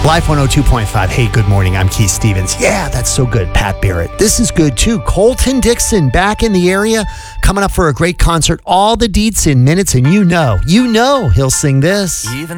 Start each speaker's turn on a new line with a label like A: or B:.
A: Life 102.5. Hey, good morning. I'm Keith Stevens. Yeah, that's so good. Pat Barrett. This is good too. Colton Dixon back in the area, coming up for a great concert. All the deets in minutes, and you know he'll sing this.
B: Even